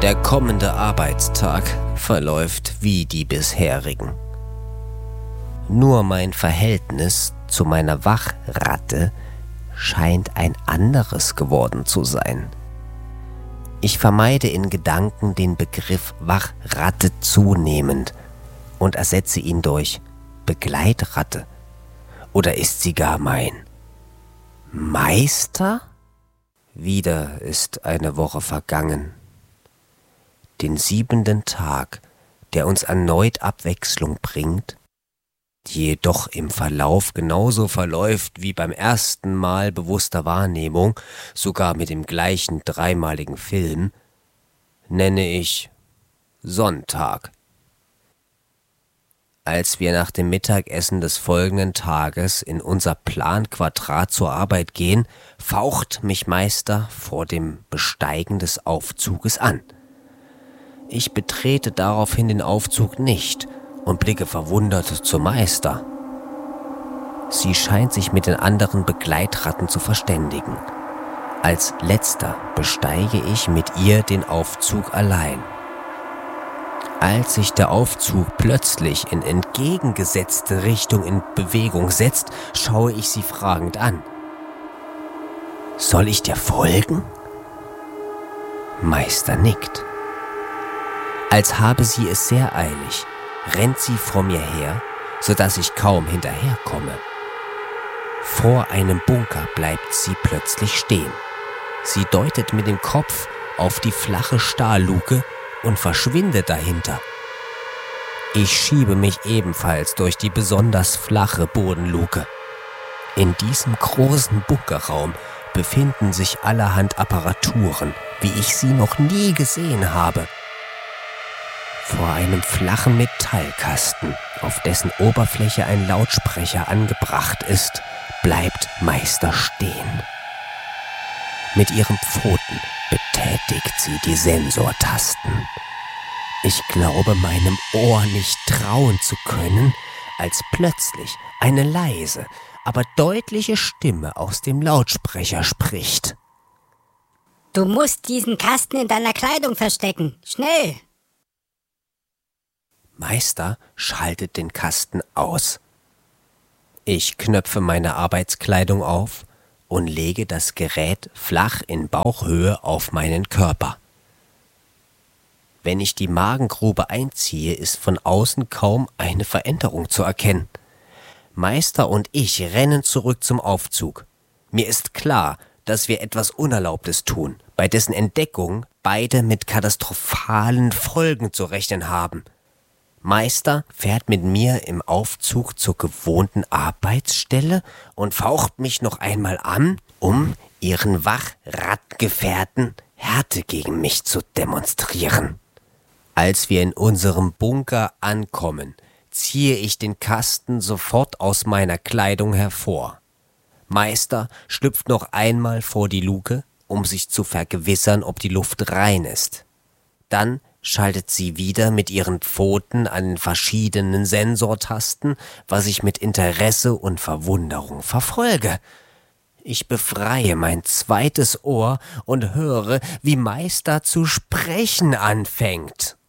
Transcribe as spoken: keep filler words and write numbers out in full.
Der kommende Arbeitstag verläuft wie die bisherigen. Nur mein Verhältnis zu meiner Wachratte scheint ein anderes geworden zu sein. Ich vermeide in Gedanken den Begriff Wachratte zunehmend und ersetze ihn durch Begleitratte. Oder ist sie gar mein Meister? Wieder ist eine Woche vergangen. Den siebenten Tag, der uns erneut Abwechslung bringt, die jedoch im Verlauf genauso verläuft wie beim ersten Mal bewusster Wahrnehmung, sogar mit dem gleichen dreimaligen Film, nenne ich Sonntag. Als wir nach dem Mittagessen des folgenden Tages in unser Planquadrat zur Arbeit gehen, faucht mich Meister vor dem Besteigen des Aufzuges an. Ich betrete daraufhin den Aufzug nicht und blicke verwundert zu Meister. Sie scheint sich mit den anderen Begleitratten zu verständigen. Als letzter besteige ich mit ihr den Aufzug allein. Als sich der Aufzug plötzlich in entgegengesetzte Richtung in Bewegung setzt, schaue ich sie fragend an. Soll ich dir folgen? Meister nickt. Als habe sie es sehr eilig, rennt sie vor mir her, sodass ich kaum hinterherkomme. Vor einem Bunker bleibt sie plötzlich stehen. Sie deutet mit dem Kopf auf die flache Stahlluke und verschwindet dahinter. Ich schiebe mich ebenfalls durch die besonders flache Bodenluke. In diesem großen Bunkerraum befinden sich allerhand Apparaturen, wie ich sie noch nie gesehen habe. Vor einem flachen Metallkasten, auf dessen Oberfläche ein Lautsprecher angebracht ist, bleibt Meister stehen. Mit ihren Pfoten betätigt sie die Sensortasten. Ich glaube, meinem Ohr nicht trauen zu können, als plötzlich eine leise, aber deutliche Stimme aus dem Lautsprecher spricht. Du musst diesen Kasten in deiner Kleidung verstecken. Schnell! Meister schaltet den Kasten aus. Ich knöpfe meine Arbeitskleidung auf und lege das Gerät flach in Bauchhöhe auf meinen Körper. Wenn ich die Magengrube einziehe, ist von außen kaum eine Veränderung zu erkennen. Meister und ich rennen zurück zum Aufzug. Mir ist klar, dass wir etwas Unerlaubtes tun, bei dessen Entdeckung beide mit katastrophalen Folgen zu rechnen haben. Meister fährt mit mir im Aufzug zur gewohnten Arbeitsstelle und faucht mich noch einmal an, um ihren Wachrattgefährten Härte gegen mich zu demonstrieren. Als wir in unserem Bunker ankommen, ziehe ich den Kasten sofort aus meiner Kleidung hervor. Meister schlüpft noch einmal vor die Luke, um sich zu vergewissern, ob die Luft rein ist. Dann schaltet sie wieder mit ihren Pfoten an den verschiedenen Sensortasten, was ich mit Interesse und Verwunderung verfolge. Ich befreie mein zweites Ohr und höre, wie Meister zu sprechen anfängt.